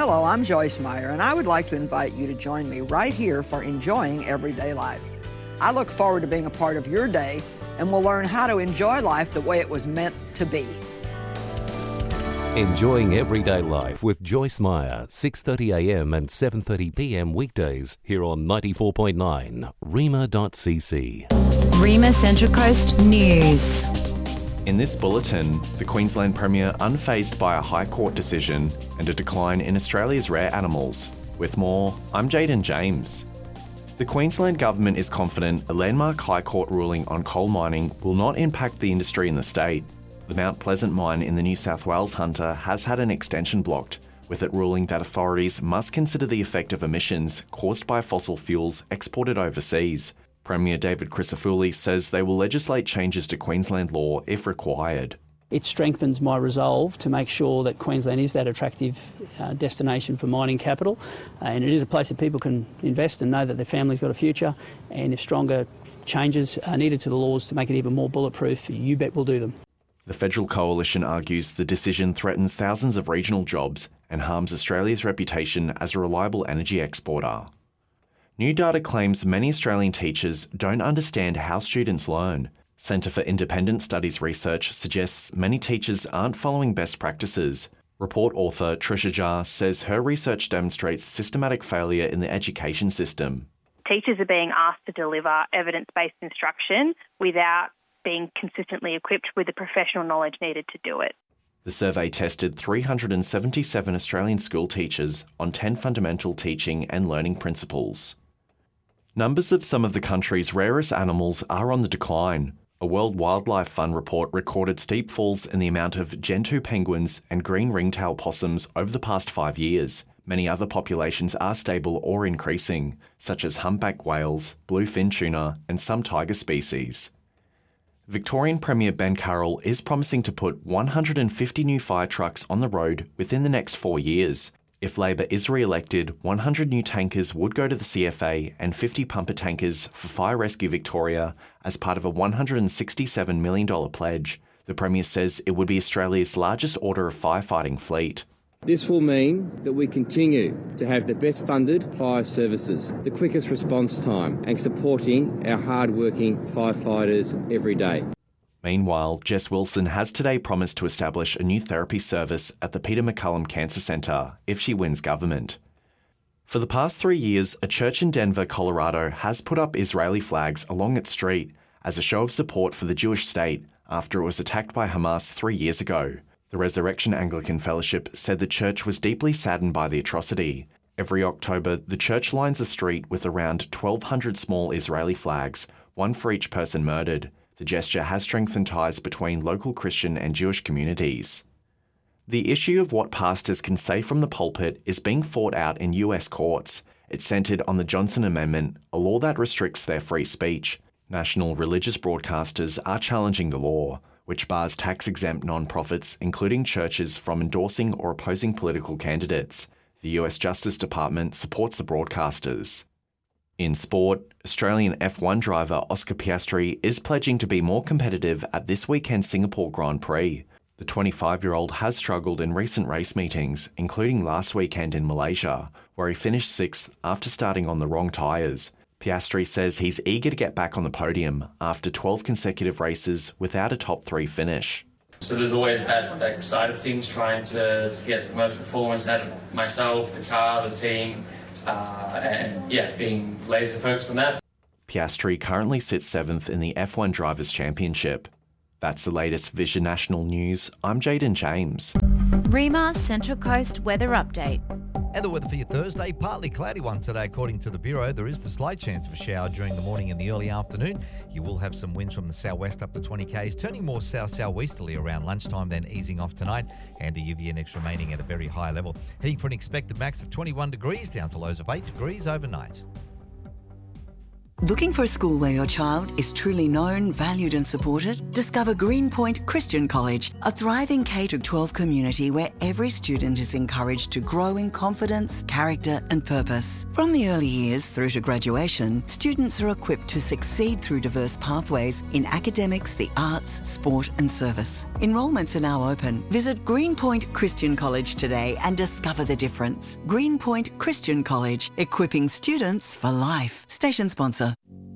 Hello, I'm Joyce Meyer, and I would like to invite you to join me right here for Enjoying Everyday Life. I look forward to being a part of your day, and we'll learn how to enjoy life the way it was meant to be. Enjoying Everyday Life with Joyce Meyer, 6:30 a.m. and 7:30 p.m. weekdays here on 94.9 Rima.cc. Rima Central Coast News. In this bulletin, the Queensland Premier unfazed by a High Court decision and a decline in Australia's rare animals. With more, I'm Jaden James. The Queensland Government is confident a landmark High Court ruling on coal mining will not impact the industry in the state. The Mount Pleasant mine in the New South Wales Hunter has had an extension blocked, with it ruling that authorities must consider the effect of emissions caused by fossil fuels exported overseas. Premier David Crisafulli says they will legislate changes to Queensland law if required. It strengthens my resolve to make sure that Queensland is that attractive destination for mining capital, and it is a place that people can invest and know that their family's got a future, and if stronger changes are needed to the laws to make it even more bulletproof, you bet we'll do them. The Federal Coalition argues the decision threatens thousands of regional jobs and harms Australia's reputation as a reliable energy exporter. New data claims many Australian teachers don't understand how students learn. Centre for Independent Studies research suggests many teachers aren't following best practices. Report author Trisha Jar says her research demonstrates systematic failure in the education system. Teachers are being asked to deliver evidence-based instruction without being consistently equipped with the professional knowledge needed to do it. The survey tested 377 Australian school teachers on 10 fundamental teaching and learning principles. Numbers of some of the country's rarest animals are on the decline. A World Wildlife Fund report recorded steep falls in the amount of gentoo penguins and green ringtail possums over the past 5 years. Many other populations are stable or increasing, such as humpback whales, bluefin tuna, and some tiger species. Victorian Premier Ben Carroll is promising to put 150 new fire trucks on the road within the next 4 years. If Labor is re-elected, 100 new tankers would go to the CFA and 50 pumper tankers for Fire Rescue Victoria as part of a $167 million pledge. The Premier says it would be Australia's largest order of firefighting fleet. This will mean that we continue to have the best funded fire services, the quickest response time, and supporting our hard-working firefighters every day. Meanwhile, Jess Wilson has today promised to establish a new therapy service at the Peter MacCallum Cancer Centre if she wins government. For the past 3 years, a church in Denver, Colorado has put up Israeli flags along its street as a show of support for the Jewish state after it was attacked by Hamas 3 years ago. The Resurrection Anglican Fellowship said the church was deeply saddened by the atrocity. Every October, the church lines the street with around 1,200 small Israeli flags, one for each person murdered. The gesture has strengthened ties between local Christian and Jewish communities. The issue of what pastors can say from the pulpit is being fought out in US courts. It's centred on the Johnson Amendment, a law that restricts their free speech. National religious broadcasters are challenging the law, which bars tax-exempt non-profits, including churches, from endorsing or opposing political candidates. The US Justice Department supports the broadcasters. In sport, Australian F1 driver Oscar Piastri is pledging to be more competitive at this weekend's Singapore Grand Prix. The 25-year-old has struggled in recent race meetings, including last weekend in Malaysia, where he finished 6th after starting on the wrong tyres. Piastri says he's eager to get back on the podium after 12 consecutive races without a top 3 finish. So there's always that side of things, trying to get the most performance out of myself, the car, the team, being laser focused on that. Piastri currently sits 7th in the F1 Drivers' Championship. That's the latest Vision National News. I'm Jaden James. Rima Central Coast Weather Update. And the weather for your Thursday, partly cloudy one today according to the Bureau. There is the slight chance of a shower during the morning and the early afternoon. You will have some winds from the southwest up to 20 k's, turning more south-southwesterly around lunchtime, then easing off tonight, and the UV index remaining at a very high level. Heading for an expected max of 21 degrees down to lows of 8 degrees overnight. Looking for a school where your child is truly known, valued and supported? Discover Greenpoint Christian College, a thriving K-12 community where every student is encouraged to grow in confidence, character and purpose. From the early years through to graduation, students are equipped to succeed through diverse pathways in academics, the arts, sport and service. Enrolments are now open. Visit Greenpoint Christian College today and discover the difference. Greenpoint Christian College, equipping students for life. Station sponsor.